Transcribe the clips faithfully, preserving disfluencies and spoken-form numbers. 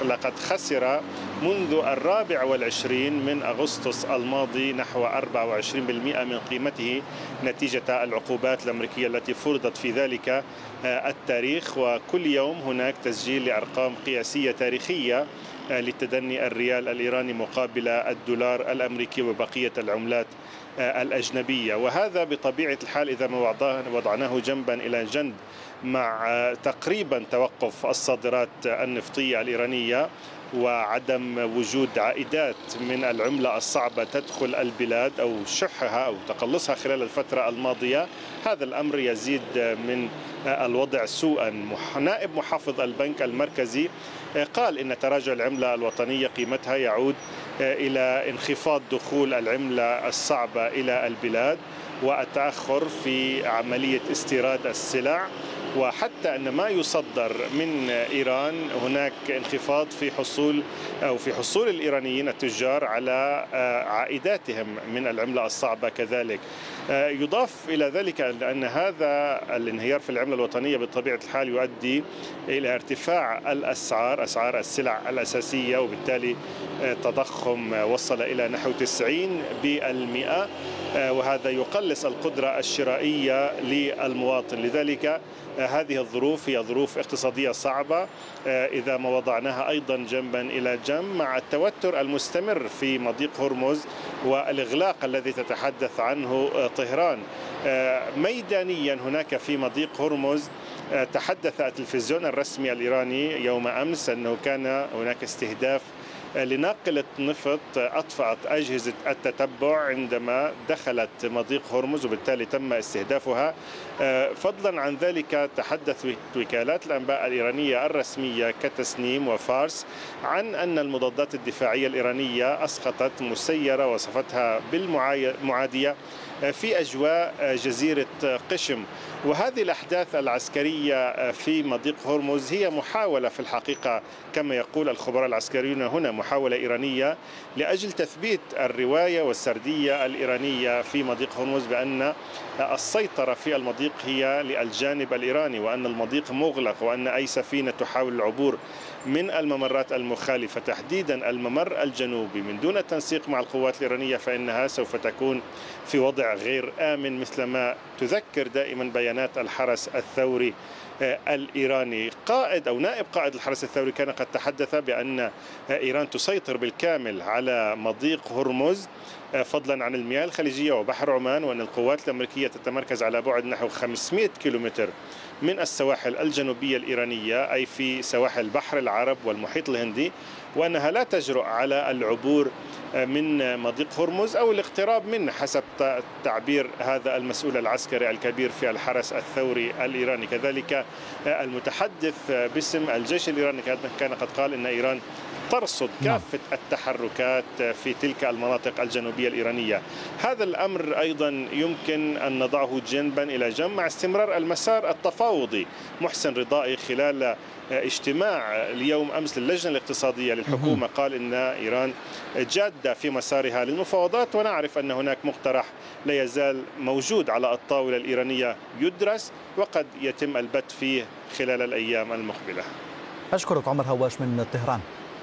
لقد خسر منذ الرابع والعشرين من أغسطس الماضي نحو أربعة وعشرين بالمئة من قيمته نتيجة العقوبات الأمريكية التي فرضت في ذلك التاريخ. وكل يوم هناك تسجيل لأرقام قياسية تاريخية لتدني الريال الإيراني مقابل الدولار الأمريكي وبقية العملات الأجنبية. وهذا بطبيعة الحال إذا ما وضعناه جنبا إلى جنب مع تقريبا توقف الصادرات النفطية الإيرانية وعدم وجود عائدات من العملة الصعبة تدخل البلاد أو شحها أو تقلصها خلال الفترة الماضية، هذا الأمر يزيد من الوضع سوءا. نائب محافظ البنك المركزي قال إن تراجع العملة الوطنية قيمتها يعود إلى انخفاض دخول العملة الصعبة إلى البلاد والتأخر في عملية استيراد السلع، وحتى أن ما يصدر من إيران هناك انخفاض في حصول أو في حصول الإيرانيين التجار على عائداتهم من العملة الصعبة كذلك. يضاف إلى ذلك أن هذا الانهيار في العملة الوطنية بطبيعة الحال يؤدي إلى ارتفاع الأسعار أسعار السلع الأساسية، وبالتالي تضخم وصل إلى نحو تسعين بالمئة، وهذا يقلص القدرة الشرائية للمواطن. لذلك هذه الظروف هي ظروف اقتصادية صعبة إذا ما وضعناها أيضا جنبا إلى جنب مع التوتر المستمر في مضيق هرمز والإغلاق الذي تتحدث عنه طهران. ميدانيا هناك في مضيق هرمز تحدث التلفزيون الرسمي الإيراني يوم أمس أنه كان هناك استهداف لناقلة نفط أطفأت أجهزة التتبع عندما دخلت مضيق هرمز وبالتالي تم استهدافها. فضلا عن ذلك تحدث وكالات الأنباء الإيرانية الرسمية كتسنيم وفارس عن أن المضادات الدفاعية الإيرانية أسقطت مسيرة وصفتها بالمعادية في أجواء جزيرة قشم. وهذه الأحداث العسكرية في مضيق هرمز هي محاولة في الحقيقة كما يقول الخبراء العسكريون هنا محاولة إيرانية لأجل تثبيت الرواية والسردية الإيرانية في مضيق هرمز بأن السيطرة في المضيق هي للجانب الإيراني وأن المضيق مغلق وأن أي سفينة تحاول العبور من الممرات المخالفة تحديدا الممر الجنوبي من دون التنسيق مع القوات الإيرانية فإنها سوف تكون في وضع غير آمن، مثلما تذكر دائما بيانات الحرس الثوري الإيراني. قائد أو نائب قائد الحرس الثوري كان قد تحدث بأن إيران تسيطر بالكامل على مضيق هرمز فضلا عن المياه الخليجية وبحر عمان، وأن القوات الأمريكية تتمركز على بعد نحو خمسمئة كيلومتر من السواحل الجنوبية الإيرانية أي في سواحل بحر العرب والمحيط الهندي، وأنها لا تجرؤ على العبور من مضيق هرمز أو الاقتراب منه حسب تعبير هذا المسؤول العسكري الكبير في الحرس الثوري الإيراني. كذلك المتحدث باسم الجيش الإيراني كان قد قال إن إيران ترصد كافة التحركات في تلك المناطق الجنوبية الإيرانية. هذا الأمر أيضا يمكن أن نضعه جنبا إلى جنب مع استمرار المسار التفاوضي. محسن رضائي خلال اجتماع اليوم أمس للجنة الاقتصادية للحكومة قال إن إيران جادة في مسارها للمفاوضات، ونعرف أن هناك مقترح لا يزال موجود على الطاولة الإيرانية يدرس وقد يتم البت فيه خلال الأيام المقبلة. أشكرك عمر هواش من طهران.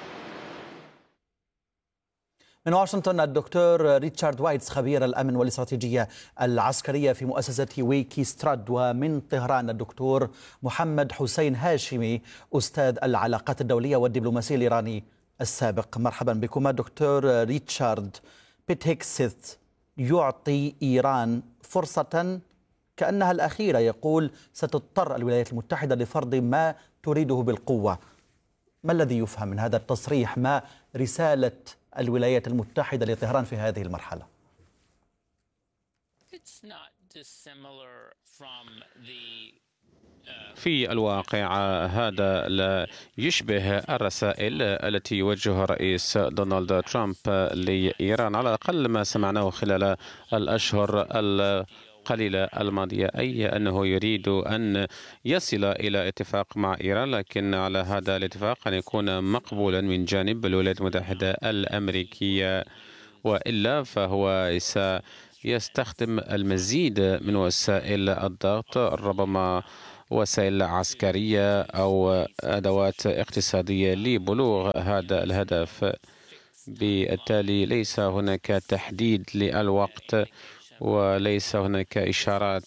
من واشنطن الدكتور ريتشارد وايتس خبير الأمن والاستراتيجية العسكرية في مؤسسة ويكي ستراد، ومن طهران الدكتور محمد حسين هاشمي أستاذ العلاقات الدولية والدبلوماسية الإيراني السابق. مرحبا بكم. دكتور ريتشارد، بيت هيكسيت يعطي إيران فرصة كأنها الأخيرة، يقول ستضطر الولايات المتحدة لفرض ما تريده بالقوة. ما الذي يفهم من هذا التصريح؟ ما رسالة الولايات المتحدة لطهران في هذه المرحلة؟ في الواقع هذا لا يشبه الرسائل التي يوجهها الرئيس دونالد ترامب لإيران، على الأقل ما سمعناه خلال الأشهر القليلة الماضية، أي أنه يريد أن يصل إلى اتفاق مع إيران، لكن على هذا الاتفاق أن يكون مقبولا من جانب الولايات المتحدة الأمريكية، وإلا فهو سيستخدم المزيد من وسائل الضغط، ربما وسائل عسكرية أو أدوات اقتصادية لبلوغ هذا الهدف. بالتالي ليس هناك تحديد للوقت وليس هناك إشارات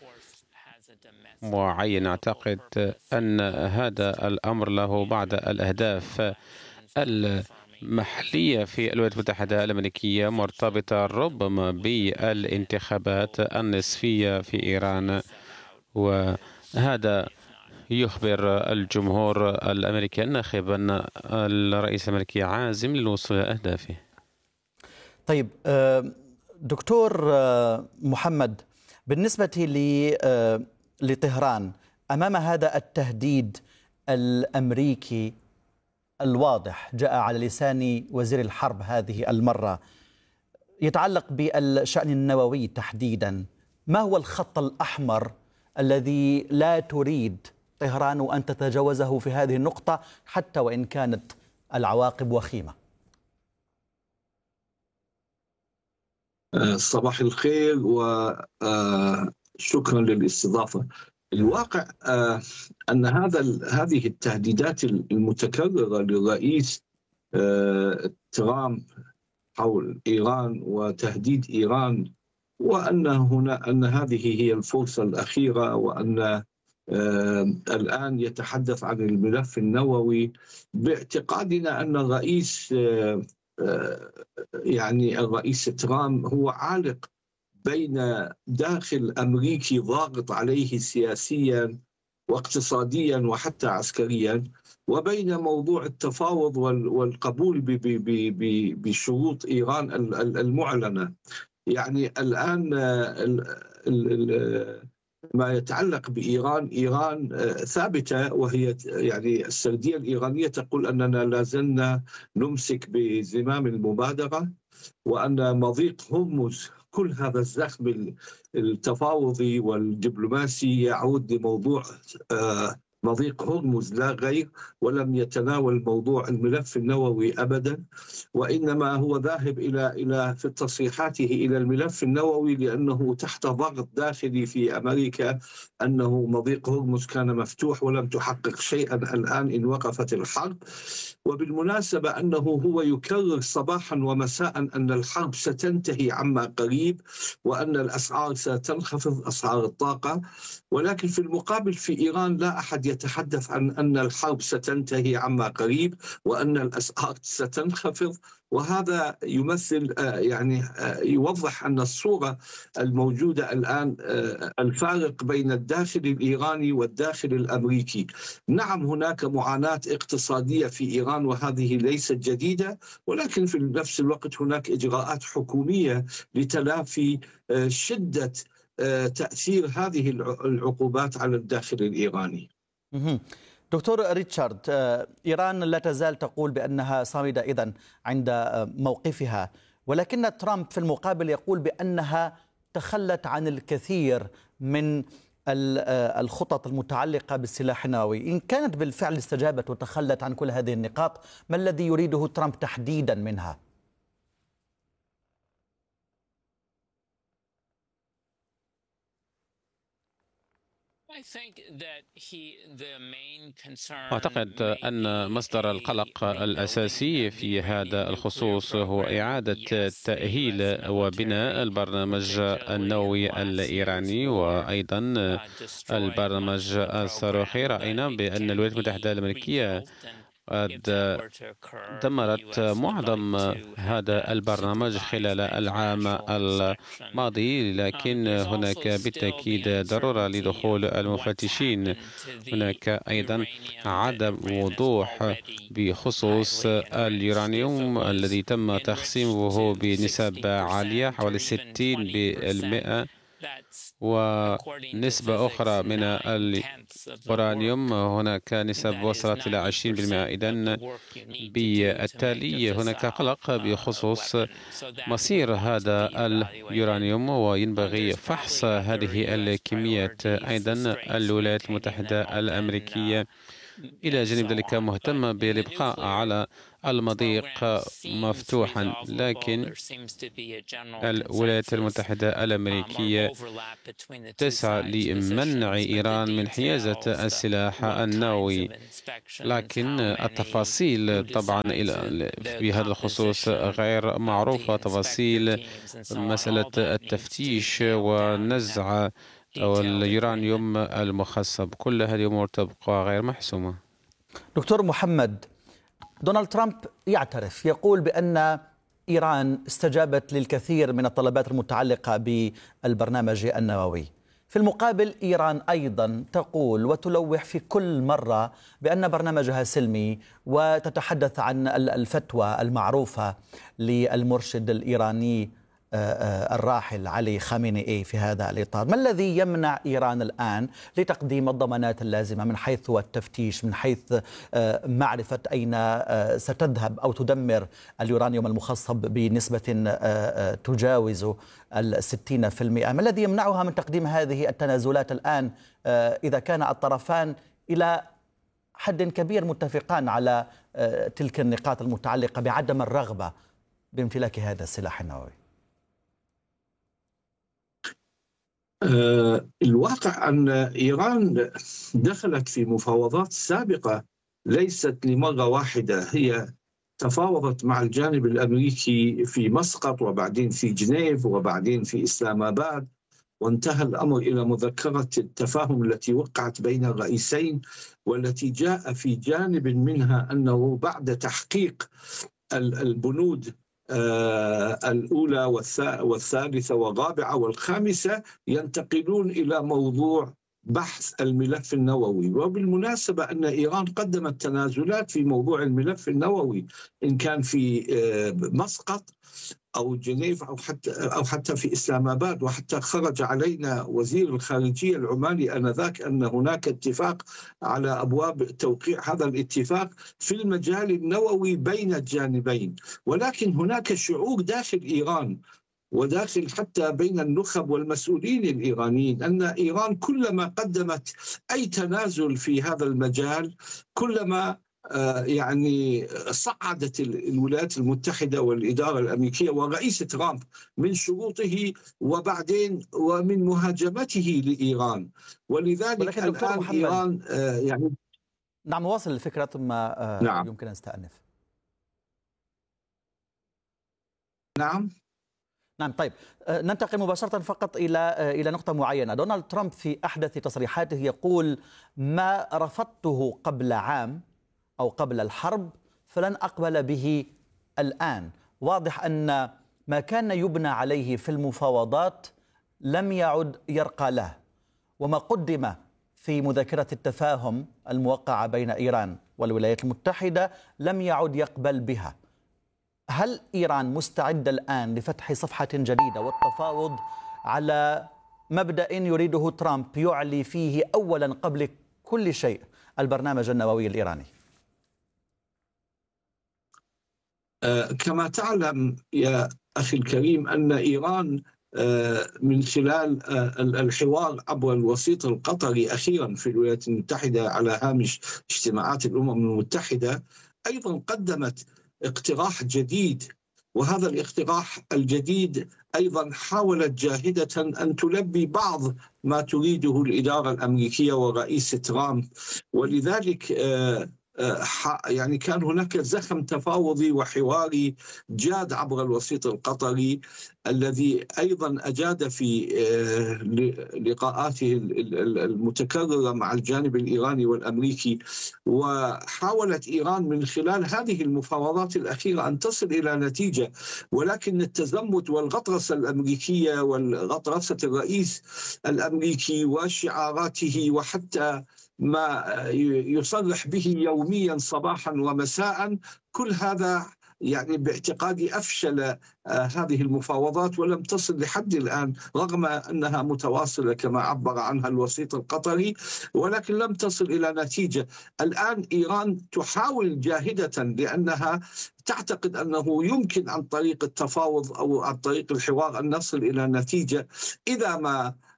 معينة. أعتقد أن هذا الأمر له بعض الأهداف المحلية في الولايات المتحدة الأمريكية مرتبطة ربما بالانتخابات النصفية في إيران، وهذا يخبر الجمهور الأمريكي الناخب أن الرئيس الأمريكي عازم للوصول إلى أهدافه. طيب دكتور محمد، بالنسبة لطهران أمام هذا التهديد الأمريكي الواضح جاء على لسان وزير الحرب هذه المرة يتعلق بالشأن النووي تحديدا، ما هو الخط الأحمر الذي لا تريد طهران أن تتجاوزه في هذه النقطة حتى وإن كانت العواقب وخيمة؟ صباح الخير وشكرا للاستضافة. الواقع أن هذا هذه التهديدات المتكررة للرئيس ترامب حول إيران وتهديد إيران، وأن هنا أن هذه هي الفرصة الأخيرة، وأن الآن يتحدث عن الملف النووي، باعتقادنا أن الرئيس يعني الرئيس ترامب هو عالق بين داخل أمريكي ضاغط عليه سياسيا واقتصاديا وحتى عسكريا، وبين موضوع التفاوض والقبول بشروط إيران المعلنة. يعني الآن ما يتعلق بإيران، إيران ثابتة، وهي يعني السردية الإيرانية تقول أننا لازلنا نمسك بزمام المبادرة، وأن مضيق هرمز كل هذا الزخم التفاوضي والدبلوماسي يعود لموضوع مضيق هرمز لا غير، ولم يتناول موضوع الملف النووي أبدا، وإنما هو ذاهب إلى إلى في تصريحاته إلى الملف النووي لأنه تحت ضغط داخلي في أمريكا أنه مضيق هرمز كان مفتوح ولم تحقق شيئا الآن إن وقفت الحرب. وبالمناسبة أنه هو يكرر صباحا ومساء أن الحرب ستنتهي عما قريب، وأن الأسعار ستنخفض، أسعار الطاقة، ولكن في المقابل في إيران لا أحد يتحدث عن أن الحرب ستنتهي عما قريب وأن الأسعار ستنخفض. وهذا يمثل يعني يوضح أن الصورة الموجودة الآن الفارق بين الداخل الإيراني والداخل الأمريكي. نعم هناك معاناة اقتصادية في إيران وهذه ليست جديدة، ولكن في نفس الوقت هناك إجراءات حكومية لتلافي شدة تأثير هذه العقوبات على الداخل الإيراني. دكتور ريتشارد، إيران لا تزال تقول بأنها صامدة إذن عند موقفها، ولكن ترامب في المقابل يقول بأنها تخلت عن الكثير من الخطط المتعلقة بالسلاح النووي. إن كانت بالفعل استجابت وتخلت عن كل هذه النقاط، ما الذي يريده ترامب تحديدا منها؟ أعتقد أن مصدر القلق الأساسي في هذا الخصوص هو إعادة تأهيل وبناء البرنامج النووي الإيراني وأيضا البرنامج الصاروخي. رأينا بأن الولايات المتحدة الأمريكية قد دمرت معظم هذا البرنامج خلال العام الماضي، لكن هناك بالتأكيد ضرورة لدخول المفتشين. هناك أيضا عدم وضوح بخصوص اليورانيوم الذي تم تخصيبه بنسب عالية حوالي ستين بالمئة، ونسبة أخرى من الأورانيوم هناك نسب وصلت إلى عشرين بالمئة. إذن بالتالي هناك قلق بخصوص مصير هذا اليورانيوم، وينبغي فحص هذه الكميات. أيضا الولايات المتحدة الأمريكية إلى جانب ذلك مهتمة بالإبقاء على المضيق مفتوحا، لكن الولايات المتحدة الأمريكية تسعى لمنع إيران من حيازة السلاح النووي، لكن التفاصيل طبعا في هذا الخصوص غير معروفة. تفاصيل مسألة التفتيش ونزع اليورانيوم المخصب، كل هذه الأمور تبقى غير محسومة. دكتور محمد، دونالد ترامب يعترف، يقول بأن إيران استجابت للكثير من الطلبات المتعلقة بالبرنامج النووي. في المقابل إيران أيضا تقول وتلوح في كل مرة بأن برنامجها سلمي، وتتحدث عن الفتوى المعروفة للمرشد الإيراني الراحل علي خامنئي في هذا الإطار. ما الذي يمنع إيران الآن لتقديم الضمانات اللازمة من حيث التفتيش، من حيث معرفة أين ستذهب أو تدمر اليورانيوم المخصب بنسبة تجاوز الستين في المئة؟ ما الذي يمنعها من تقديم هذه التنازلات الآن إذا كان الطرفان إلى حد كبير متفقان على تلك النقاط المتعلقة بعدم الرغبة بامتلاك هذا السلاح النووي؟ الواقع أن إيران دخلت في مفاوضات سابقة ليست لمرة واحدة. هي تفاوضت مع الجانب الأمريكي في مسقط، وبعدين في جنيف، وبعدين في إسلام آباد، وانتهى الأمر إلى مذكرة التفاهم التي وقعت بين الرئيسين، والتي جاء في جانب منها أنه بعد تحقيق البنود آه الأولى والثالثة والرابعة والخامسة ينتقلون إلى موضوع بحث الملف النووي. وبالمناسبة أن إيران قدمت تنازلات في موضوع الملف النووي، إن كان في آه مسقط أو جنيف أو حتى أو حتى في إسلام آباد. وحتى خرج علينا وزير الخارجية العماني آنذاك أن هناك اتفاق على أبواب توقيع هذا الاتفاق في المجال النووي بين الجانبين. ولكن هناك شعور داخل إيران وداخل حتى بين النخب والمسؤولين الإيرانيين أن إيران كلما قدمت أي تنازل في هذا المجال كلما يعني صعدت الولايات المتحدة والإدارة الأمريكية ورئيس ترامب من شروطه وبعدين ومن مهاجمته لإيران. ولذلك الآن إيران يعني نعم، واصل الفكرة ثم نعم. يمكن أن نستأنف. نعم نعم طيب، ننتقل مباشرة فقط إلى إلى نقطة معينة. دونالد ترامب في أحدث تصريحاته يقول: ما رفضته قبل عام أو قبل الحرب فلن أقبل به الآن. واضح أن ما كان يبنى عليه في المفاوضات لم يعد يرقى له، وما قدم في مذكرة التفاهم الموقعة بين إيران والولايات المتحدة لم يعد يقبل بها. هل إيران مستعدة الآن لفتح صفحة جديدة والتفاوض على مبدأ يريده ترامب يعلي فيه أولا قبل كل شيء البرنامج النووي الإيراني؟ كما تعلم يا أخي الكريم أن إيران من خلال الحوار عبر الوسيط القطري أخيرا في الولايات المتحدة على هامش اجتماعات الأمم المتحدة أيضا قدمت اقتراح جديد. وهذا الاقتراح الجديد أيضا حاولت جاهدة أن تلبي بعض ما تريده الإدارة الأمريكية ورئيس ترامب. ولذلك يعني كان هناك زخم تفاوضي وحواري جاد عبر الوسيط القطري، الذي أيضا أجاد في لقاءاته المتكررة مع الجانب الإيراني والأمريكي. وحاولت إيران من خلال هذه المفاوضات الأخيرة أن تصل إلى نتيجة، ولكن التزمت والغطرسة الأمريكية والغطرسة الرئيس الأمريكي وشعاراته وحتى ما يصرح به يوميا صباحا ومساء، كل هذا يعني باعتقادي أفشل هذه المفاوضات ولم تصل لحد الآن، رغم أنها متواصلة كما عبر عنها الوسيط القطري، ولكن لم تصل إلى نتيجة. الآن إيران تحاول جاهدة لأنها تعتقد أنه يمكن عن طريق التفاوض أو عن طريق الحوار أن نصل إلى نتيجة إذا ما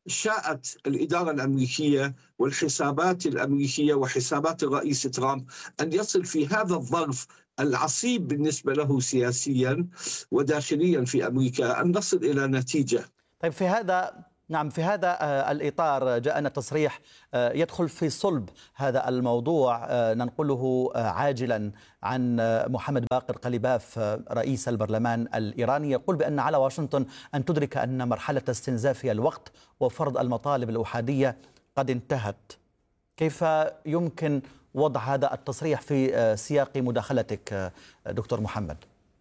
شاءت الإدارة الأمريكية والحسابات الأمريكية وحسابات الرئيس ترامب أن يصل في هذا الظرف العصيب بالنسبة له سياسيا وداخليا في أمريكا أن نصل إلى نتيجة. طيب في هذا نعم في هذا الإطار جاءنا تصريح يدخل في صلب هذا الموضوع ننقله عاجلا عن محمد باقر قليباف رئيس البرلمان الإيراني، يقول بأن على واشنطن أن تدرك أن مرحلة استنزاف الوقت وفرض المطالب الأحادية قد انتهت. كيف يمكن وضع هذا التصريح في سياق مداخلتك دكتور محمد؟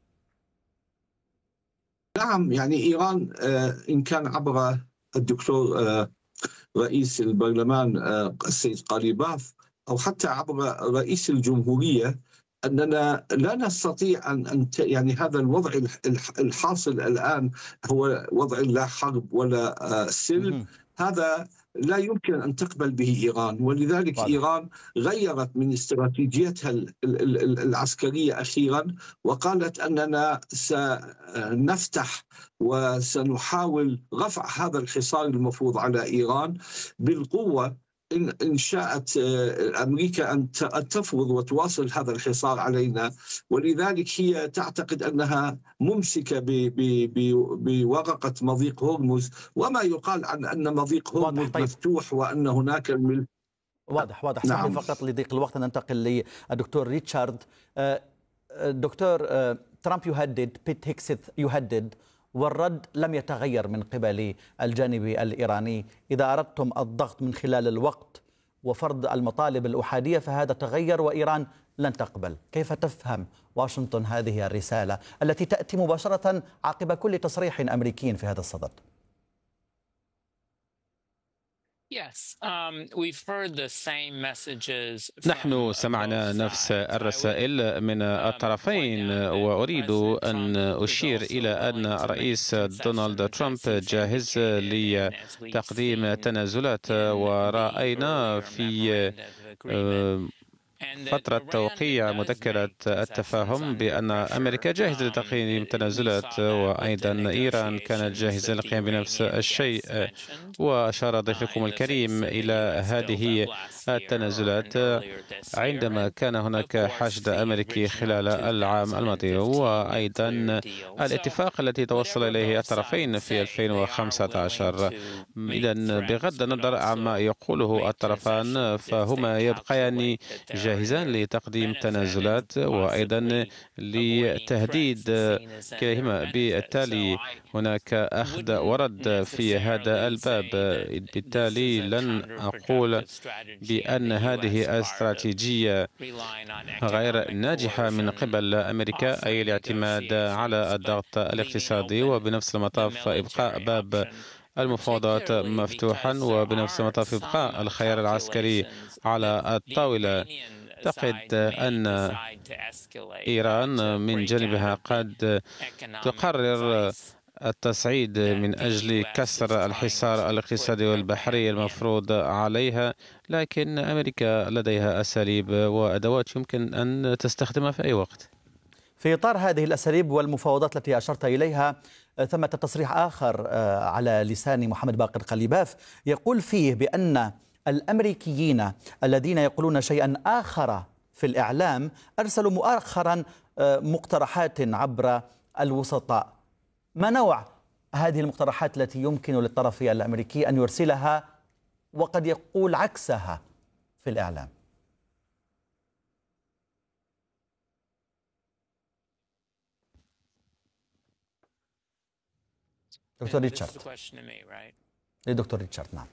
نعم، يعني إيران إن كان عبر الدكتور رئيس البرلمان السيد قليباف أو حتى عبر رئيس الجمهورية، أننا لا نستطيع أن يعني هذا الوضع الحاصل الآن هو وضع لا حرب ولا سلم، هذا لا يمكن أن تقبل به إيران، ولذلك واضح. إيران غيرت من استراتيجيتها العسكرية أخيرا وقالت أننا سنفتح وسنحاول رفع هذا الحصار المفروض على إيران بالقوة إن شاءت أمريكا أن تفرض وتواصل هذا الحصار علينا. ولذلك هي تعتقد أنها ممسكة بورقة مضيق هرمز، وما يقال عن أن مضيق هرمز طيب. مفتوح وأن هناك المل... واضح واضح نعم. سمحوا فقط لضيق الوقت ننتقل للدكتور ريتشارد. دكتور ترامب يهدد، بيت هيكسيت يهدد، والرد لم يتغير من قبل الجانب الإيراني. إذا أردتم الضغط من خلال الوقت وفرض المطالب الأحادية فهذا تغير وإيران لن تقبل. كيف تفهم واشنطن هذه الرسالة التي تأتي مباشرة عقب كل تصريح أمريكي في هذا الصدد؟ نحن سمعنا نفس الرسائل من الطرفين، وأريد أن أشير إلى أن الرئيس دونالد ترامب جاهز لتقديم تنازلات، ورأينا في فترة توقيع مذكرة التفاهم بأن أمريكا جاهزة لتقديم تنازلات، وأيضا إيران كانت جاهزة للقيام بنفس الشيء. وأشار ضيفكم الكريم إلى هذه التنازلات عندما كان هناك حشد أمريكي خلال العام الماضي، وأيضا الاتفاق الذي توصل إليه الطرفين في ألفين وخمسة عشر. إذن بغض النظر عما يقوله الطرفان فهما يبقيان جاهزان لتقديم تنازلات وأيضا لتهديد كلاهما. بالتالي هناك أخذ ورد في هذا الباب. بالتالي لن أقول بأن هذه استراتيجية غير ناجحة من قبل أمريكا، أي الاعتماد على الضغط الاقتصادي، وبنفس المطاف إبقاء باب المفاوضات مفتوحا، وبنفس المطاف إبقاء الخيار العسكري على الطاولة. أعتقد أن إيران من جانبها قد تقرر التصعيد من أجل كسر الحصار الاقتصادي والبحري المفروض عليها، لكن أمريكا لديها أساليب وأدوات يمكن أن تستخدمها في أي وقت. في إطار هذه الأساليب والمفاوضات التي أشرت إليها، ثمة تصريح آخر على لسان محمد باقر قليباف يقول فيه بأن الأمريكيين الذين يقولون شيئا آخر في الإعلام أرسلوا مؤخرا مقترحات عبر الوسطاء. ما نوع هذه المقترحات التي يمكن للطرف الأمريكي أن يرسلها وقد يقول عكسها في الإعلام؟ دكتور ريتشارد. دكتور ريتشارد نعم.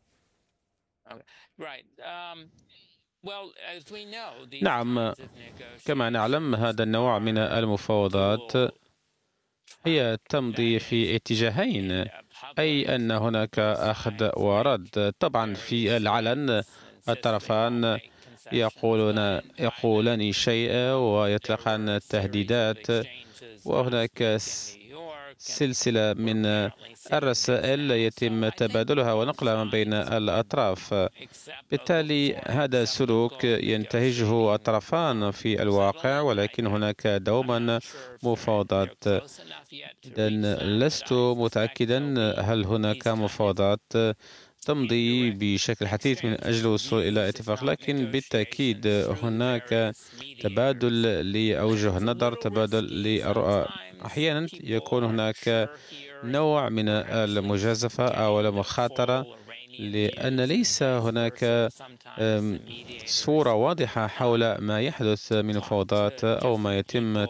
نعم، كما نعلم هذا النوع من المفاوضات هي تمضي في اتجاهين، أي أن هناك أخذ ورد. طبعا في العلن الطرفان يقولون يقولان شيء ويطلقان تهديدات، وهناك سلسلة من الرسائل يتم تبادلها ونقلها ما بين الأطراف. بالتالي هذا سلوك ينتهجه الطرفان في الواقع، ولكن هناك دوما مفاوضات. إذن لست متأكدا هل هناك مفاوضات تمضي بشكل حثيث من أجل الوصول إلى اتفاق، لكن بالتأكيد هناك تبادل لأوجه النظر، تبادل للرؤى. أحيانا يكون هناك نوع من المجازفة أو المخاطرة، لأن ليس هناك صورة واضحة حول ما يحدث من مفاوضات أو ما يتم